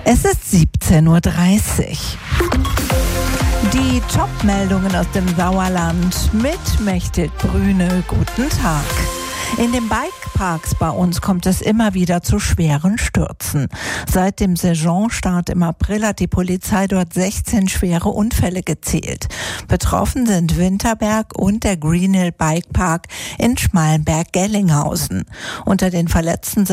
Es ist 17:30 Uhr. Die Top-Meldungen aus dem Sauerland mit Mechthild Brüne. Guten Tag. In den Bikeparks bei uns kommt es immer wieder zu schweren Stürzen. Seit dem Saisonstart im April hat die Polizei dort 16 schwere Unfälle gezählt. Betroffen sind Winterberg und der Greenhill Bikepark in Schmallenberg-Gellinghausen. Unter den Verletzten sind